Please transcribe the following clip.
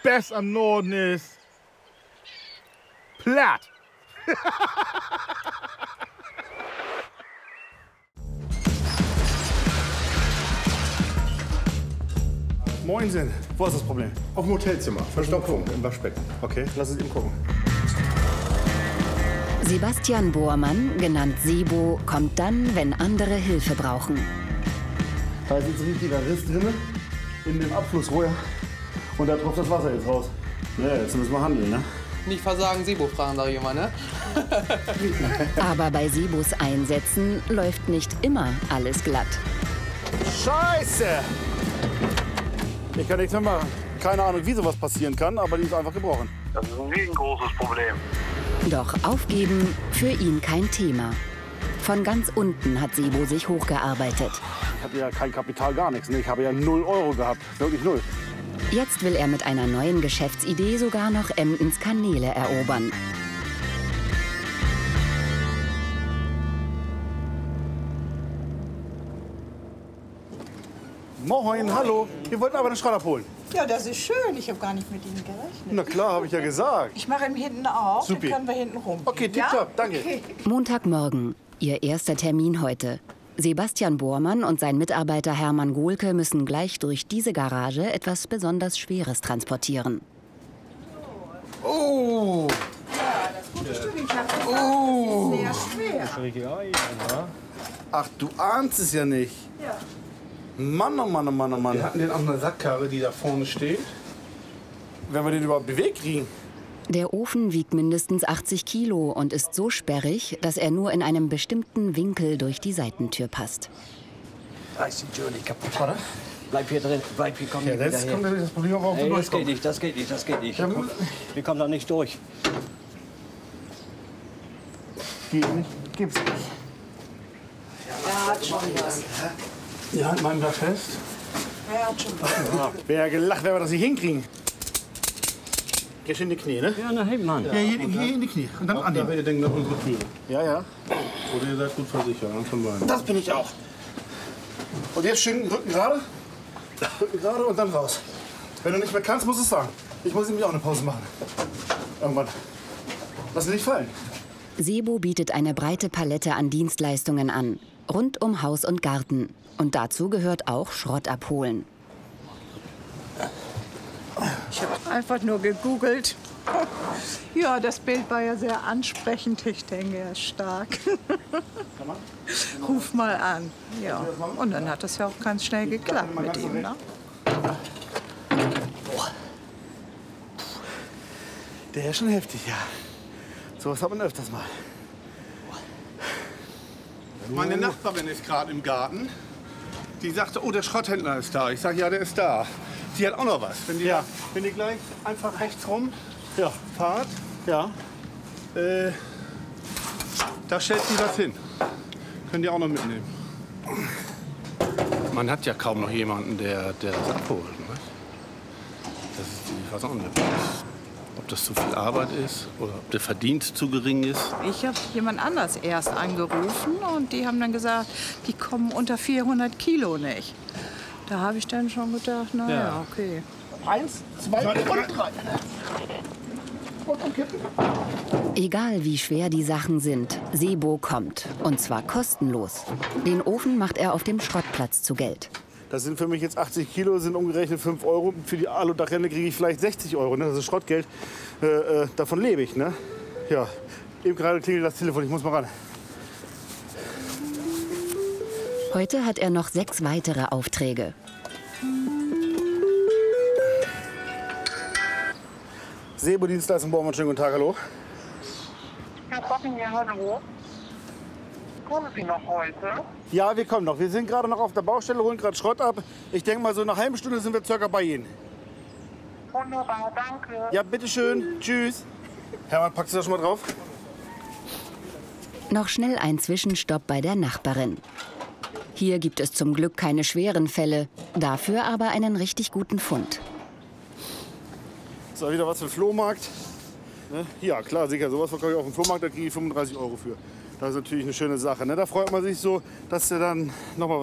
Best am Norden ist platt. Moinsen, wo ist das Problem? Auf dem Hotelzimmer, Verstopfung im Waschbecken. Okay, lass es ihm gucken. Sebastian Bormann, genannt Sebo, kommt dann, wenn andere Hilfe brauchen. Da ist jetzt ein richtiger Riss drin, in dem Abflussrohr. Und da tropft das Wasser jetzt raus. Ja, jetzt müssen wir handeln, ne? Nicht versagen, Sebo fragen, sag ich immer, ne? Aber bei Sebos Einsätzen läuft nicht immer alles glatt. Scheiße! Ich kann nichts mehr machen. Keine Ahnung, wie sowas passieren kann, aber die ist einfach gebrochen. Das ist ein riesengroßes Problem. Doch aufgeben für ihn kein Thema. Von ganz unten hat Sebo sich hochgearbeitet. Ich hatte ja kein Kapital, gar nichts. Ne? Ich habe ja 0 Euro gehabt. Wirklich 0. Jetzt will er mit einer neuen Geschäftsidee sogar noch Emdens Kanäle erobern. Moin, hallo. Wir wollten aber den Schrott abholen. Ja, das ist schön. Ich habe gar nicht mit Ihnen gerechnet. Na klar, habe ich ja gesagt. Ich mache ihn hinten auf, Supi. dann können wir hinten rum. Okay, tipptopp, danke. Okay. Montagmorgen, ihr erster Termin heute. Sebastian Bormann und sein Mitarbeiter Hermann Gohlke müssen gleich durch diese Garage etwas besonders Schweres transportieren. Oh! Ja, das gute Stück. Ich habe gesagt, das ist sehr schwer. Ach, du ahnst es ja nicht. Ja. Mann, oh Mann, oh Mann, oh Mann. Wir hatten den auf einer Sackkarre, die da vorne steht. Wenn wir den überhaupt bewegt kriegen. Der Ofen wiegt mindestens 80 Kilo und ist so sperrig, dass er nur in einem bestimmten Winkel durch die Seitentür passt. Da ist die Tür nicht kaputt, oder? Bleib hier drin, bleib hier, komm Ja, nicht wieder jetzt her. kommt das Problem auch auf Ey, den das geht nicht, das geht nicht, das geht nicht. Wir kommen da nicht durch. Geht nicht, gibt's nicht. Er hat schon was. Ja, halt meinen da fest. Er hat schon was. Wäre ja gelacht, wenn wir das nicht hinkriegen. Geh schön in die Knie, ne? Ja, na, heb mal. Ja, hier in die Knie. Und dann Da annehmen. ihr denkt nach unsere Türe. Ja, ja. Oder ihr seid gut versichert, von beiden. Das bin ich auch. Und jetzt schön Rücken gerade. Rücken gerade und dann raus. Wenn du nicht mehr kannst, musst du es sagen. Ich muss nämlich auch eine Pause machen. Irgendwann. Lass dich nicht fallen. Sebo bietet eine breite Palette an Dienstleistungen an, rund um Haus und Garten. Und dazu gehört auch Schrott abholen. Ich habe einfach nur gegoogelt. Ja, das Bild war ja sehr ansprechend. Ich denke, er ist stark. Ruf mal an. Ja. Und dann hat das ja auch ganz schnell geklappt mit ihm. Ne? Der ist schon heftig, ja. So was hat man öfters mal. Meine Nachbarin ist gerade im Garten. Die sagte, oh, der Schrotthändler ist da. Ich sage, ja, der ist da. Die hat auch noch was. Wenn die gleich einfach rechts rum fahrt, Ja. da stellt sie was hin. Könnt ihr auch noch mitnehmen. Man hat ja kaum noch jemanden, der das abholt. Ne? Das ist die, was auch nicht. Ob das zu viel Arbeit ist oder ob der Verdienst zu gering ist. Ich habe jemand anders erst angerufen und die haben dann gesagt, die kommen unter 400 Kilo nicht. Da habe ich dann schon gedacht, na ja, okay. 1, 2 und 3. Und umkippen. Egal wie schwer die Sachen sind, Sebo kommt. Und zwar kostenlos. Den Ofen macht er auf dem Schrottplatz zu Geld. Das sind für mich jetzt 80 Kilo, sind umgerechnet 5 Euro. Für die Aludachrenne kriege ich vielleicht 60 Euro. Ne? Das ist Schrottgeld. Davon lebe ich. Ne? Ja, eben gerade klingelt das Telefon. Ich muss mal ran. Heute hat er noch 6 weitere Aufträge. Sebo-Dienstleistung Bormann, schönen guten Tag, hallo. Herr Bocken, ja, hallo. Kommen Sie noch heute? Ja, wir kommen noch. Wir sind gerade noch auf der Baustelle, holen gerade Schrott ab. Ich denke mal, so eine halbe Stunde sind wir circa bei Ihnen. Wunderbar, danke. Ja, bitteschön. Tschüss. Hermann, packst du das schon mal drauf? Noch schnell ein Zwischenstopp bei der Nachbarin. Hier gibt es zum Glück keine schweren Fälle, dafür aber einen richtig guten Fund. So, wieder was für den Flohmarkt. Ne? Ja, klar, sicher. Sowas verkaufe ich auf dem Flohmarkt, da kriege ich 35 Euro für. Das ist natürlich eine schöne Sache. Ne? Da freut man sich so, dass er dann noch mal